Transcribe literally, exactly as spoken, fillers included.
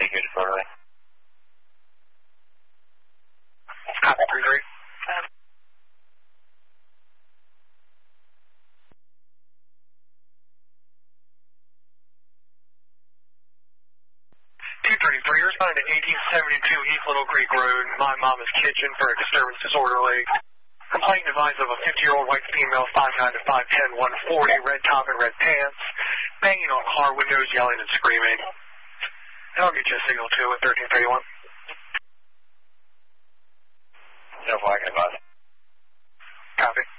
good quarterly. Copy, three three. two thirty-three, responding to eighteen seventy-two East Little Creek Road, My Mama's Kitchen for a disturbance disorderly. Complaint advised of a fifty-year-old white female, five nine to five ten, one forty, red top and red pants, banging on car windows, yelling and screaming. And I'll get you a signal too at thirteen thirty-one. No flag advised. Copy.